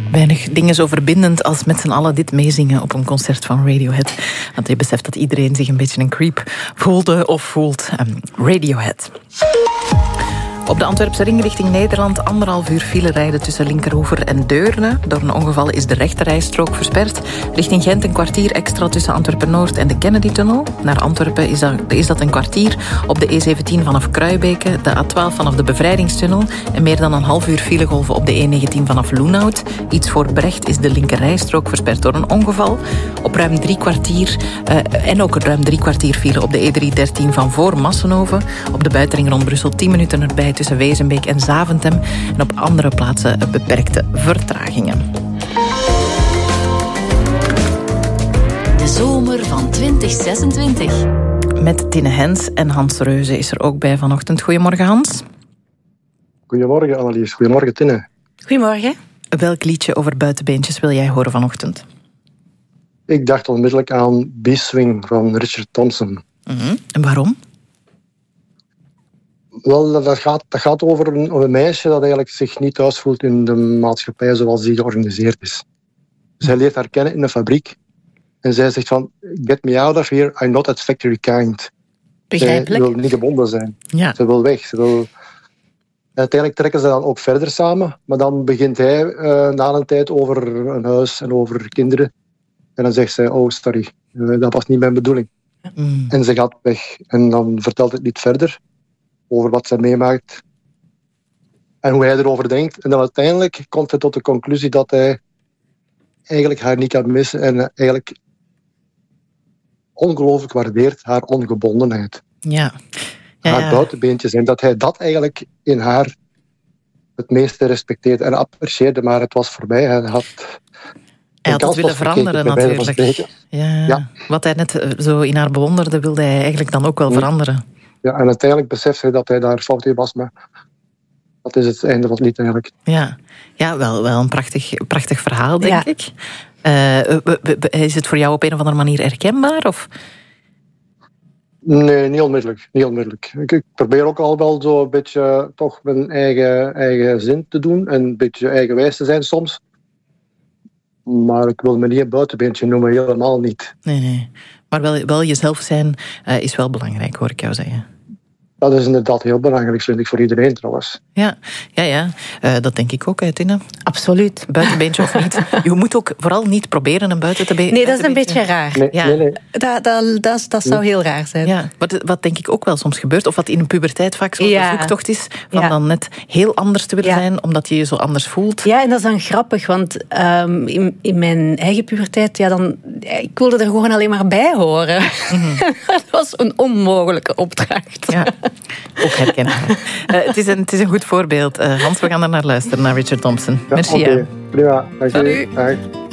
Weinig dingen zo verbindend als met z'n allen dit meezingen op een concert van Radiohead. Want je beseft dat iedereen zich een beetje een creep voelde of voelt. Radiohead. Op de Antwerpse ring richting Nederland 1,5 uur file rijden tussen Linkeroever en Deurne. Door een ongeval is de rechterrijstrook versperd. Richting Gent een kwartier extra tussen Antwerpen-Noord en de Kennedy-tunnel. Naar Antwerpen is dat een kwartier op de E17 vanaf Kruibeke, de A12 vanaf de Bevrijdingstunnel en meer dan een half uur filegolven op de E19 vanaf Loenhout. Iets voor Brecht is de linkerrijstrook versperd door een ongeval. Op ruim 3 kwartier en ook ruim 3 kwartier file op de E313 van voor Massenhoven. Op de buitenring rond Brussel 10 minuten erbij tussen Wezenbeek en Zaventem en op andere plaatsen beperkte vertragingen. De zomer van 2026. Met Tine Hens en Hans Reuze is er ook bij vanochtend. Goedemorgen, Hans. Goedemorgen, Annelies. Goedemorgen, Tine. Goedemorgen. Welk liedje over buitenbeentjes wil jij horen vanochtend? Ik dacht onmiddellijk aan B-Swing van Richard Thompson. En waarom? Wel, dat gaat over een meisje dat eigenlijk zich niet thuis voelt in de maatschappij zoals die georganiseerd is. Zij leert haar kennen in een fabriek. En zij zegt van, get me out of here, I'm not that factory kind. Begrijpelijk. Zij wil niet gebonden zijn. Ja. Ze wil weg. Uiteindelijk trekken ze dan ook verder samen. Maar dan begint hij na een tijd over een huis en over kinderen. En dan zegt zij, oh sorry, dat was niet mijn bedoeling. En ze gaat weg. En dan vertelt het niet verder over wat zij meemaakt en hoe hij erover denkt. En dan uiteindelijk komt hij tot de conclusie dat hij eigenlijk haar niet kan missen en eigenlijk ongelooflijk waardeert haar ongebondenheid. Ja. Haar buitenbeentjes. En dat hij dat eigenlijk in haar het meeste respecteerde en apprecieerde. Maar het was voorbij. Hij had het willen veranderen natuurlijk. Ja. Wat hij net zo in haar bewonderde, wilde hij eigenlijk dan ook wel veranderen. Ja, en uiteindelijk beseft hij dat hij daar fout in was, maar dat is het einde van het lied eigenlijk. Ja, wel een prachtig verhaal, denk ik. Is het voor jou op een of andere manier herkenbaar? Of? Nee, niet onmiddellijk. Ik probeer ook al wel zo een beetje toch mijn eigen zin te doen en een beetje eigenwijs te zijn soms. Maar ik wil me niet een buitenbeentje noemen, helemaal niet. Nee. Maar wel jezelf zijn is wel belangrijk, hoor ik jou zeggen. Dat is inderdaad heel belangrijk, vind ik, voor iedereen trouwens. Ja. Dat denk ik ook, Tine. Absoluut. Buitenbeentje of niet. Je moet ook vooral niet proberen een buitenbeentje. Nee, dat is een beetje raar. Nee. Dat zou heel raar zijn. Ja, wat denk ik ook wel soms gebeurt, of wat in een puberteit vaak zo'n zoektocht is, van dan net heel anders te willen zijn, omdat je je zo anders voelt. Ja, en dat is dan grappig, want in mijn eigen puberteit, ik wilde er gewoon alleen maar bij horen. Dat was een onmogelijke opdracht. Ja, ook herkenbaar. Het is een goed voorbeeld. Hans, we gaan er naar luisteren, naar Richard Thompson. Ja, merci. Okay. Prima, dank je. Salut.